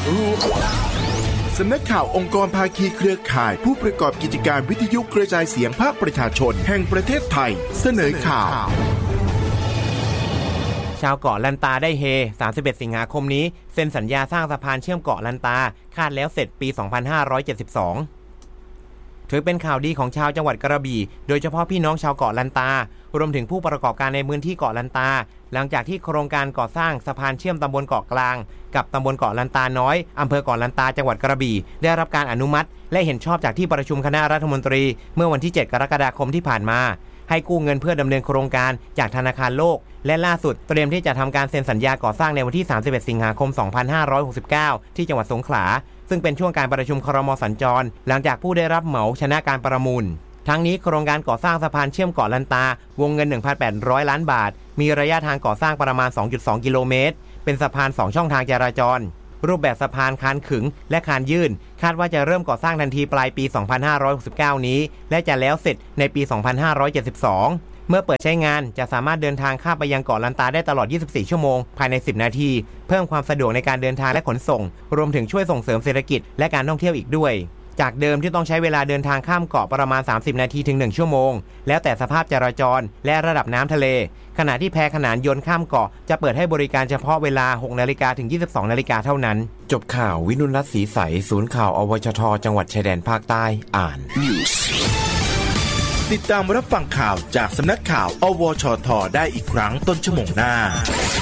สำนักข่าวองค์กรภาคีเครือข่ายผู้ประกอบกิจการวิทยุกระจายเสียงภาคประชาชนแห่งประเทศไทยเสนอข่าวชาวเกาะลันตาได้เฮ31สิงหาคมนี้เซ็นสัญญาสร้างสะพานเชื่อมเกาะลันตาคาดแล้วเสร็จปี 2572ถือเป็นข่าวดีของชาวจังหวัดกระบี่โดยเฉพาะพี่น้องชาวเกาะลันตารวมถึงผู้ประกอบการในพื้นที่เกาะลันตาหลังจากที่โครงการก่อสร้างสะพานเชื่อมตำบลเกาะกลางกับตำบลเกาะลันตาน้อยอำเภอเกาะลันตาจังหวัดกระบี่ได้รับการอนุมัติและเห็นชอบจากที่ประชุมคณะรัฐมนตรีเมื่อวันที่7กรกฎาคมที่ผ่านมาให้กู้เงินเพื่อดำเนินโครงการจากธนาคารโลกและล่าสุดเตรียมที่จะทำการเซ็นสัญญาก่อสร้างในวันที่31สิงหาคม2569ที่จังหวัดสงขลาซึ่งเป็นช่วงการประชุมครม.สัญจรหลังจากผู้ได้รับเหมาชนะการประมูลทั้งนี้โครงการก่อสร้างสะพานเชื่อมเกาะลันตาวงเงิน 1,800 ล้านบาทมีระยะทางก่อสร้างประมาณ 2.2 กิโลเมตรเป็นสะพาน2ช่องทางจราจรรูปแบบสะพานคานขึงและคานยื่นคาดว่าจะเริ่มก่อสร้างทันทีปลายปี 2569 นี้และจะแล้วเสร็จในปี 2572 เมื่อเปิดใช้งานจะสามารถเดินทางข้ามไปยังเกาะลันตาได้ตลอด 24 ชั่วโมงภายใน 10 นาทีเพิ่มความสะดวกในการเดินทางและขนส่งรวมถึงช่วยส่งเสริมเศรษฐกิจและการท่องเที่ยวอีกด้วยจากเดิมที่ต้องใช้เวลาเดินทางข้ามเกาะประมาณ30นาทีถึง1ชั่วโมงแล้วแต่สภาพจราจรและระดับน้ำทะเลขณะที่แพขนานยนต์ข้ามเกาะจะเปิดให้บริการเฉพาะเวลา 6 นาฬิกาถึง 22 นาฬิกาเท่านั้นจบข่าววินุรัตน์ศรีใสศูนย์ข่าวอวชทจังหวัดชายแดนภาคใต้อ่านติดตามรับฟังข่าวจากสำนักข่าวอวชทได้อีกครั้งต้นชั่วโมงหน้า